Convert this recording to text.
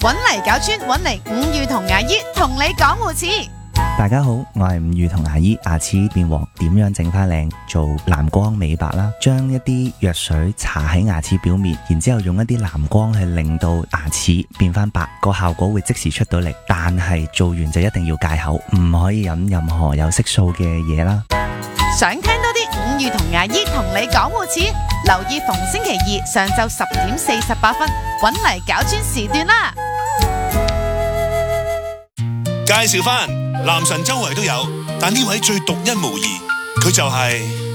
搵嚟搞村，搵嚟伍宇同牙醫同你講護齒。 大家好，我係伍宇同牙醫。牙齒變黃點樣整翻靚？做藍光美白啦，將一啲藥水搽喺牙齒表面，然之後用一啲藍光去令到牙齒變翻白，個效果會即時出到嚟。但係做完就一定要戒口，唔可以飲任何有色素嘅嘢啦。 想聽多啲伍宇同牙醫同你講護齒，留意逢星期二上晝10:48，搵嚟搞村時段啦。 介紹返男神周圍都有，但呢位最獨一無二，佢就係